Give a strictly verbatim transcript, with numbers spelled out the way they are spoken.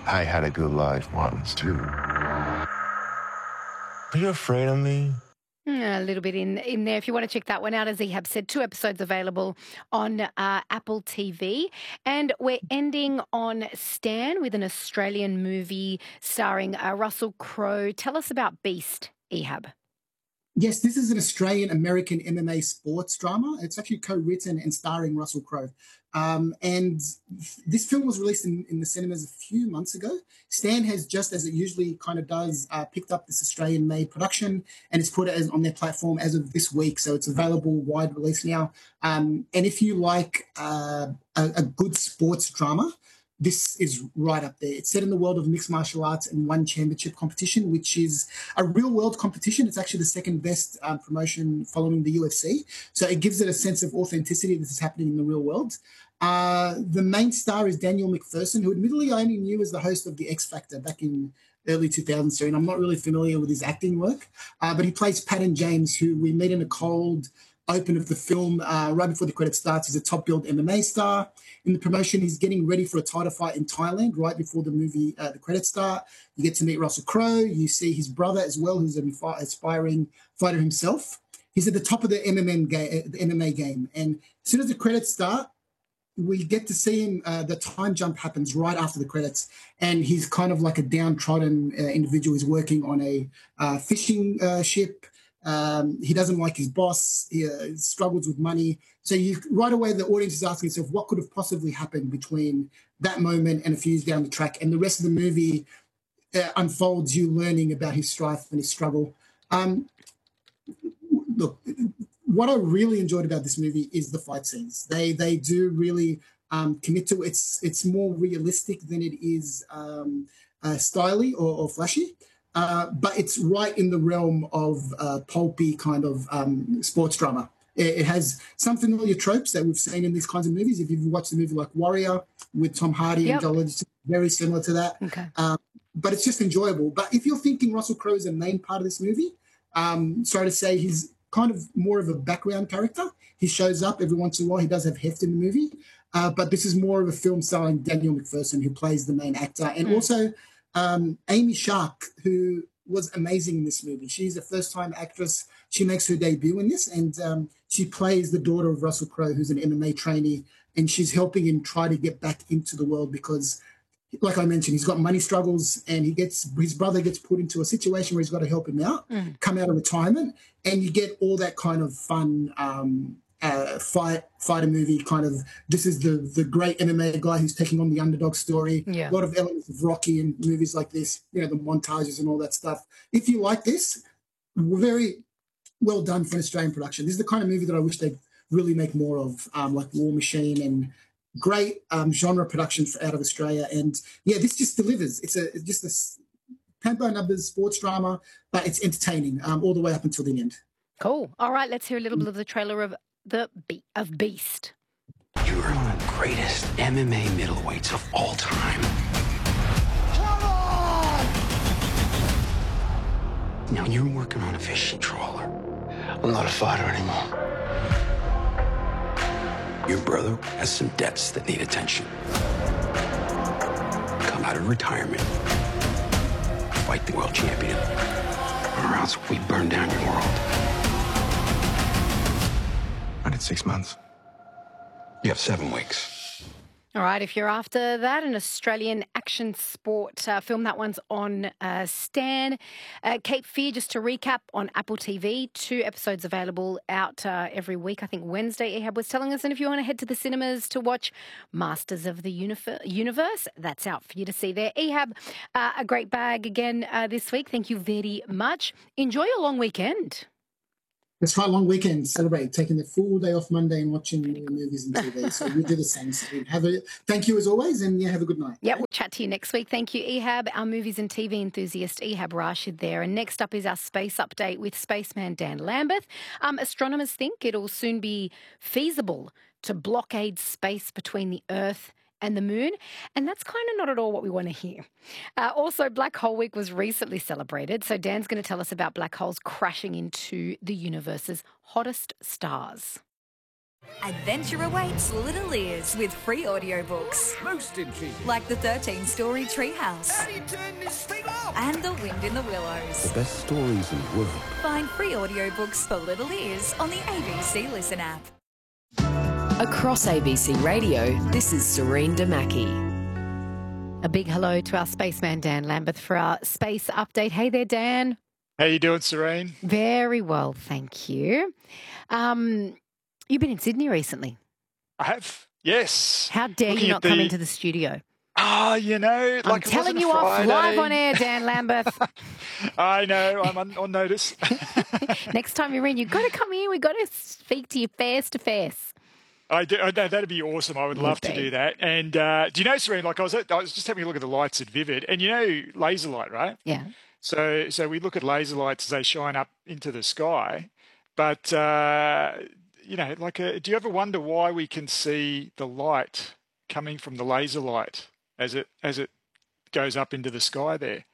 I had a good life once, too. Are you afraid of me? Mm, A little bit in, in there. If you want to check that one out, as Ehab said, two episodes available on uh, Apple T V. And we're ending on Stan with an Australian movie starring uh, Russell Crowe. Tell us about Beast, Ehab. Yes, this is an Australian-American M M A sports drama. It's actually co-written and starring Russell Crowe. Um, and this film was released in, in the cinemas a few months ago. Stan has, just as it usually kind of does, uh, picked up this Australian-made production and it's put it as, on their platform as of this week. So it's available wide release now. Um, and if you like uh, a, a good sports drama, this is right up there. It's set in the world of mixed martial arts and one championship competition, which is a real world competition. It's actually the second best um, promotion following the U F C. So it gives it a sense of authenticity that this is happening in the real world. Uh, the main star is Daniel McPherson, who admittedly I only knew as the host of The X Factor back in early two thousands. So I'm not really familiar with his acting work, uh, but he plays Patton James, who we meet in a cold open of the film uh, right before the credit starts. He's a top-billed M M A star. In the promotion, he's getting ready for a title fight in Thailand right before the movie, uh, the credits start. You get to meet Russell Crowe. You see his brother as well, who's an aspiring fighter himself. He's at the top of the M M A, ga- the M M A game. And as soon as the credits start, we get to see him, uh, the time jump happens right after the credits, and he's kind of like a downtrodden uh, individual. He's working on a uh, fishing uh, ship. Um, he doesn't like his boss. He uh, struggles with money. So you right away, the audience is asking itself, what could have possibly happened between that moment and a few years down the track? And the rest of the movie uh, unfolds you learning about his strife and his struggle. Um, look, what I really enjoyed about this movie is the fight scenes. They they do really um, commit to it. It's it's more realistic than it is um, uh, styly or, or flashy. Uh, but it's right in the realm of uh, pulpy kind of um, sports drama. It, it has some familiar tropes that we've seen in these kinds of movies. If you've watched a movie like Warrior with Tom Hardy Yep. and Joel Edgerton, very similar to that. Okay. Um, but it's just enjoyable. But if you're thinking Russell Crowe is the main part of this movie, um, sorry to say he's kind of more of a background character. He shows up every once in a while. He does have heft in the movie. Uh, but this is more of a film starring Daniel McPherson, who plays the main actor. And mm. also um, Amy Shark, who was amazing in this movie. She's a first-time actress. She makes her debut in this, and um, she plays the daughter of Russell Crowe, who's an M M A trainee, and she's helping him try to get back into the world because, like I mentioned, he's got money struggles, and he gets his brother gets put into a situation where he's got to help him out, mm. come out of retirement, and you get all that kind of fun um, uh, fight fighter movie kind of. This is the the great M M A guy who's taking on the underdog story. Yeah. A lot of elements of Rocky and movies like this, you know, the montages and all that stuff. If you like this, very well done for an Australian production. This is the kind of movie that I wish they'd really make more of, um, like War Machine and great um, genre productions out of Australia. And yeah, this just delivers. It's a it's just a Pampo numbers sports drama, but it's entertaining um, all the way up until the end. Cool. All right, let's hear a little bit of the trailer of the Be- of Beast. You are one of the greatest M M A middleweights of all time. Come on! Now you're working on a fishing trawler. I'm not a fighter anymore. Your brother has some debts that need attention. Come out of retirement. Fight the world champion. Or else we burn down your world. I did six months. You have seven weeks. All right, if you're after that, an Australian action sport uh, film, that one's on uh, Stan. Uh, Cape Fear, just to recap, on Apple T V, two episodes available out uh, every week. I think Wednesday, Ehab was telling us. And if you want to head to the cinemas to watch Masters of the Unif- Universe, that's out for you to see there. Ehab, uh, a great bag again uh, this week. Thank you very much. Enjoy your long weekend. Let's try a long weekend, celebrate, taking the full day off Monday and watching movies and T V. So we do the same. So have a, thank you as always, and yeah, have a good night. Yeah, we'll chat to you next week. Thank you, Ehab, our movies and T V enthusiast, Ehab Rashid there. And next up is our space update with spaceman Dan Lambeth. Um, astronomers think it'll soon be feasible to blockade space between the Earth and the moon, and that's kind of not at all what we want to hear. Uh, also, Black Hole Week was recently celebrated, so Dan's going to tell us about black holes crashing into the universe's hottest stars. Adventure awaits little ears with free audiobooks. Most intriguing. Like the thirteen-story Treehouse. How do you turn this thing off? And The Wind in the Willows. The best stories in the world. Find free audiobooks for little ears on the A B C Listen app. Across A B C Radio, this is Serene Damaki. A big hello to our spaceman Dan Lambeth for our space update. Hey there, Dan. How you doing, Serene? Very well, thank you. Um, you've been in Sydney recently. I have, yes. How dare Looking you at not the- come into the studio? Ah, you know, I'm like it telling wasn't you off Friday. live on air, Dan Lambeth. I know, I'm on, on notice. Next time you're in, you've got to come in. We've got to speak to you face to face. I do, I know, that'd be awesome. I would Would love to be. do that. And uh, do you know, Serene? Like I was, at, I was just having a look at the lights at Vivid, and you know, laser light, right? Yeah. So, so we look at laser lights as they shine up into the sky. But uh, you know, like, uh do you ever wonder why we can see the light coming from the laser light as it as it goes up into the sky there?